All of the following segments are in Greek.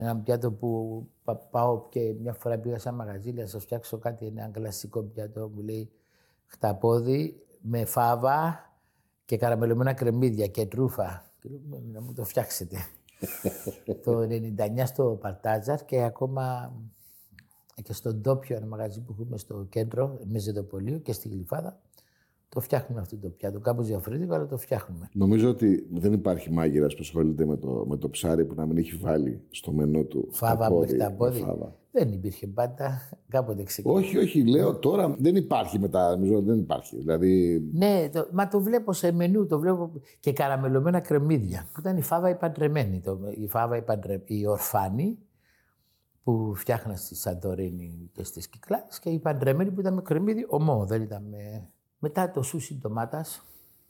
Ένα πιάτο που πάω και μια φορά πήγα σε ένα μαγαζί, να σας φτιάξω κάτι, ένα κλασικό πιάτο που λέει χταπόδι με φάβα και καραμελωμένα κρεμμύδια και τρούφα. Και λέω, να μου το φτιάξετε. Το 99 στο Παλτάζαρ και ακόμα και στον Τόπιο, ένα μαγαζί που έχουμε στο κέντρο, με Ζετοπολείο και στη Γλυφάδα. Το φτιάχνουμε αυτό το πιάτο. Κάπως διαφορετικό, αλλά το φτιάχνουμε. Νομίζω ότι δεν υπάρχει μάγειρας που ασχολείται με το ψάρι που να μην έχει βάλει στο μενού του φάβα με χταπόδι. Δεν υπήρχε πάντα. Κάποτε ξεκίνησε. Όχι, λέω τώρα δεν υπάρχει μετά. Νομίζω δεν υπάρχει. Δηλαδή... Ναι, μα το βλέπω σε μενού. Το βλέπω και καραμελωμένα κρεμμύδια. Που ήταν η φάβα η παντρεμένη. Η φάβα η ορφάνη που φτιάχνα στη Σαντορίνη και στις Κυκλάδες και η παντρεμένη που ήταν με κρεμμύδι ομό. Δεν ήταν με... Μετά το σούσι ντομάτας.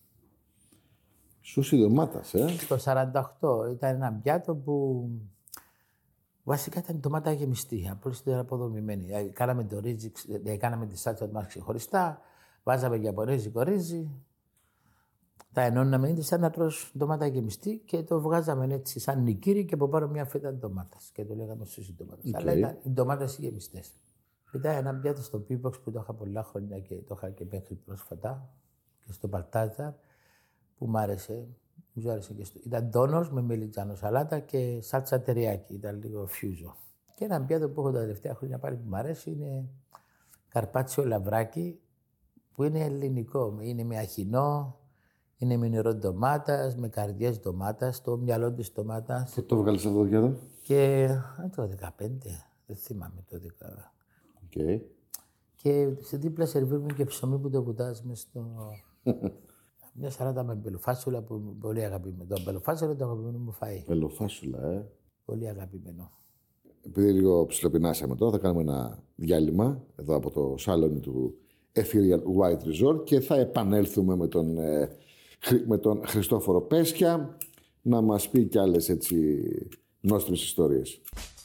Σούσι ντομάτας, Στο 48 ήταν ένα πιάτο που βασικά ήταν η ντομάτα γεμιστή, απλώς ήταν αποδομημένη. Κάναμε το ρύζι, κάναμε τη σάλτσα μας ξεχωριστά, βάζαμε γιαπωνέζικο ρύζι, τα ενώναμε, είναι σαν να τρως ντομάτα γεμιστή και το βγάζαμε έτσι σαν νικήρι και από πάνω μια φέτα ντομάτας και το λέγαμε σούσι ντομάτας. Αλλά ήταν οι ντομάτες γεμιστές. Μετά ένα πιάτο στο Πίποξ που το είχα πολλά χρόνια και το είχα και μέχρι πρόσφατα και στο Παλτάζαρ που μ' άρεσε. Μου άρεσε και ήταν ντόνος με μελιτζάνο σαλάτα και σάλτσα τεριάκι. Ήταν λίγο φιούζο. Και ένα πιάτο που έχω τα τελευταία χρόνια πάλι που μ' αρέσει είναι καρπάτσιο λαβράκι που είναι ελληνικό. Είναι με αχινό, είναι με νερό ντομάτας, με καρδιές ντομάτας, το μυαλό της ντομάτας. Πού το βγάλεις αυτό το πιάτο? Και το 15, δεν θυμάμαι το 15. Okay. Και σε δίπλα σερβίρουμε και ψωμί που το βουτάς μες στο... Μια σαλάτα με μπελοφάσουλα που είναι πολύ αγαπημένο. Το μπελοφάσουλα το αγαπημένο μου φαΐ. Μπελοφάσουλα, Πολύ αγαπημένο. Επειδή λίγο ψιλοπεινάσαμε τώρα, θα κάνουμε ένα διάλειμμα εδώ από το σάλονι του Ethereal White Resort και θα επανέλθουμε με τον Χριστόφορο Πέσια να μας πει κι άλλες έτσι νόστιμες ιστορίες.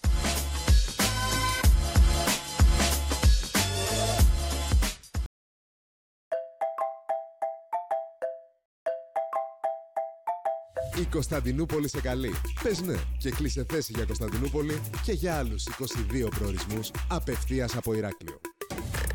Η Κωνσταντινούπολη σε καλεί. Πες ναι και κλείσε θέση για Κωνσταντινούπολη και για άλλους 22 προορισμούς απευθείας από Ηράκλειο.